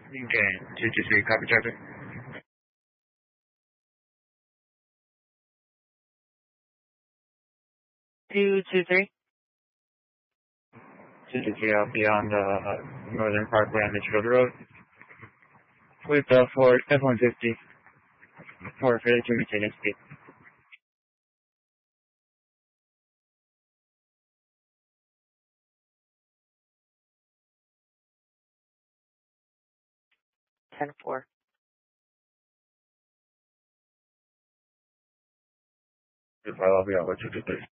Okay, 223, copy traffic. 223. 223, I'll be on the Northern Parkway on Litchfield Road with Ford F-150 for failure to maintain speed. Ten four. I'll be on with 223.